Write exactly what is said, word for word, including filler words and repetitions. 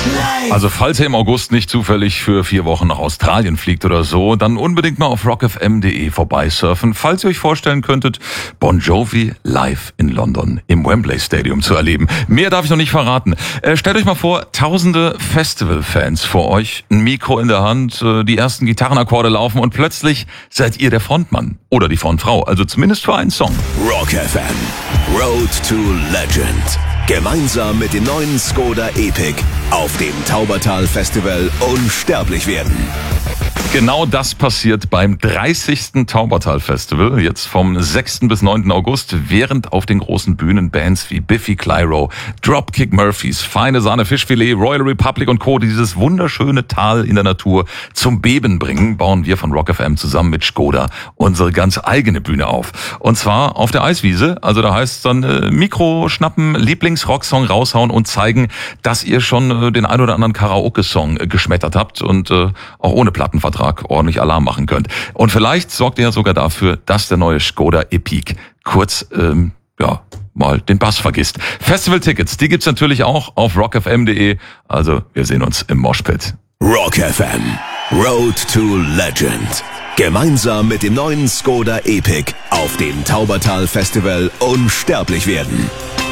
Also falls ihr im August nicht zufällig für vier Wochen nach Australien fliegt oder so, dann unbedingt mal auf rock f m punkt d e vorbeisurfen, falls ihr euch vorstellen könntet, Bon Jovi live in London im Wembley Stadium zu erleben. Mehr darf ich noch nicht verraten. Äh, stellt euch mal vor, tausende Festivalfans vor euch, ein Mikro in der Hand, äh, die ersten Gitarrenakkorde laufen und plötzlich seid ihr der Frontmann oder die Frontfrau, also zumindest für einen Song. Rock F M, Road to Legend. Gemeinsam mit dem neuen Skoda Epic auf dem Taubertal Festival unsterblich werden. Genau das passiert beim dreißigsten Taubertal Festival, jetzt vom sechsten bis neunten August, während auf den großen Bühnen Bands wie Biffy Clyro, Dropkick Murphys, Feine Sahne Fischfilet, Royal Republic und Co. dieses wunderschöne Tal in der Natur zum Beben bringen, bauen wir von Rock F M zusammen mit Skoda unsere ganz eigene Bühne auf. Und zwar auf der Eiswiese, also da heißt es dann äh, Mikro schnappen, Lieblingsrocksong raushauen und zeigen, dass ihr schon äh, den ein oder anderen Karaoke-Song äh, geschmettert habt und äh, auch ohne Plattenvertrag ordentlich Alarm machen könnt. Und vielleicht sorgt ihr ja sogar dafür, dass der neue Skoda Epic kurz, ähm, ja, mal den Bass vergisst. Festival-Tickets, die gibt's natürlich auch auf rock f m punkt d e. Also, wir sehen uns im Moshpit. Rock F M, Road to Legend. Gemeinsam mit dem neuen Skoda Epic auf dem Taubertal Festival unsterblich werden.